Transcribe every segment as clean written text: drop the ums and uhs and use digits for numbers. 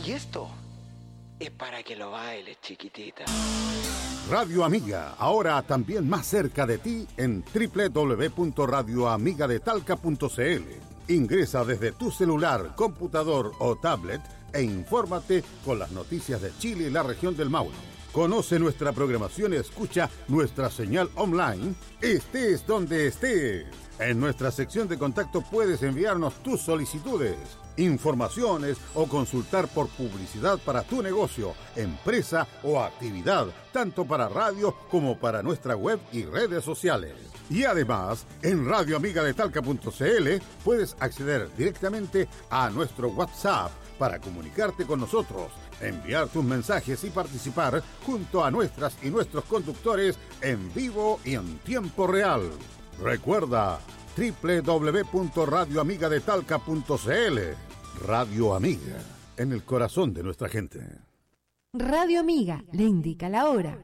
Y esto es para que lo bailes, chiquitita. Radio Amiga, ahora también más cerca de ti en www.radioamigadetalca.cl. Ingresa desde tu celular, computador o tablet e infórmate con las noticias de Chile y la región del Maule. Conoce nuestra programación y escucha nuestra señal online, estés donde estés. En nuestra sección de contacto puedes enviarnos tus solicitudes, informaciones o consultar por publicidad para tu negocio, empresa o actividad, tanto para radio como para nuestra web y redes sociales. Y además, en radioamigadetalca.cl puedes acceder directamente a nuestro WhatsApp para comunicarte con nosotros, enviar tus mensajes y participar junto a nuestras y nuestros conductores en vivo y en tiempo real. Recuerda www.radioamigadetalca.cl. Radio Amiga, en el corazón de nuestra gente. Radio Amiga le indica la hora.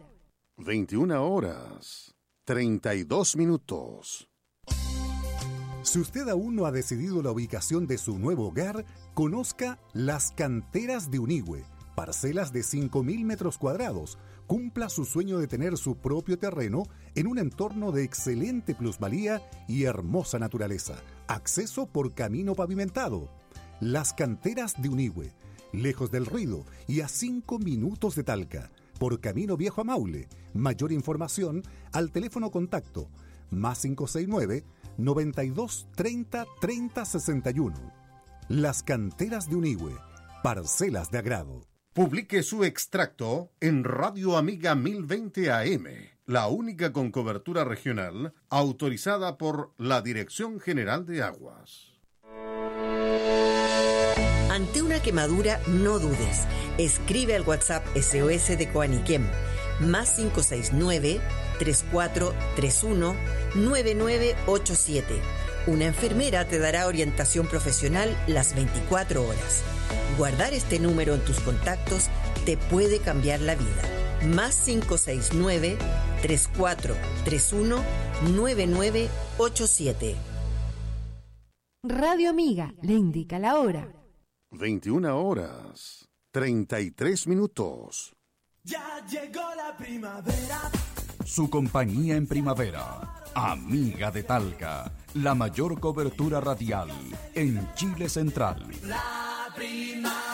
21:32. Si usted aún no ha decidido la ubicación de su nuevo hogar, conozca Las Canteras de Unigüe, parcelas de 5.000 metros cuadrados. Cumpla su sueño de tener su propio terreno en un entorno de excelente plusvalía y hermosa naturaleza. Acceso por camino pavimentado. Las Canteras de Unigüe, lejos del ruido y a 5 minutos de Talca, por camino viejo a Maule. Mayor información al teléfono contacto más 569 92 30 30 61. Las Canteras de Unigüe, parcelas de agrado. Publique su extracto en Radio Amiga 1020 AM, la única con cobertura regional autorizada por la Dirección General de Aguas. Ante una quemadura, no dudes. Escribe al WhatsApp SOS de Coaniquem, más 569-3431-9987. Una enfermera te dará orientación profesional las 24 horas. Guardar este número en tus contactos te puede cambiar la vida. Más 569-3431-9987. Radio Amiga le indica la hora. 21:33. Ya llegó la primavera. Su compañía en primavera. Amiga de Talca, la mayor cobertura radial en Chile Central. La primavera.